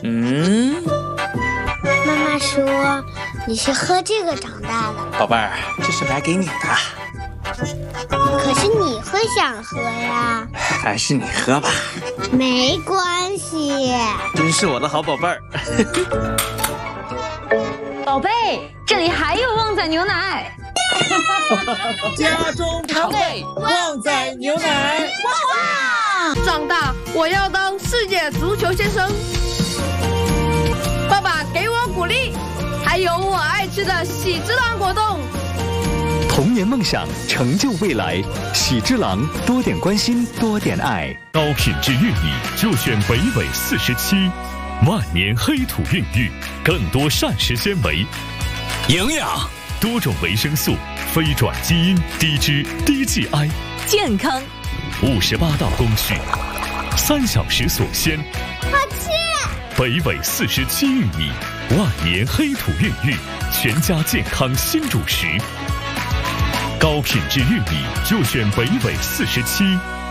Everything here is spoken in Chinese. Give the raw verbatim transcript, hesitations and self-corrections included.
嗯， 妈妈说你是喝这个长大的。 宝贝儿，这是买给你的。 可是你会想喝呀。 还是你喝吧。 没关系。 真是我的好宝贝儿。 宝贝，这里还有旺仔牛奶。 家中常备旺仔牛奶。 哇！长大我要当世界足球先生。爸爸给我鼓励，还有我爱吃的喜之郎果冻。 童年梦想，成就未来。喜之郎，多点关心，多点爱。 高品质玉米就选北纬四十七，万年黑土孕育，更多膳食纤维， 营养， 多种维生素，非转基因，低脂低 G I， 健康， 五十八道工序，三小时锁鲜。 好吃。 北纬四十七玉米，万年黑土孕育，全家健康新主食。高品质玉米就选北纬四十七。